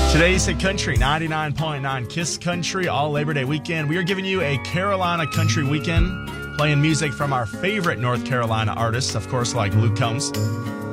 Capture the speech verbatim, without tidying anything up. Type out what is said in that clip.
Today's Hit Country, ninety-nine point nine Kiss Country, all Labor Day weekend. We are giving you a Carolina country weekend, playing music from our favorite North Carolina artists, of course, like Luke Combs.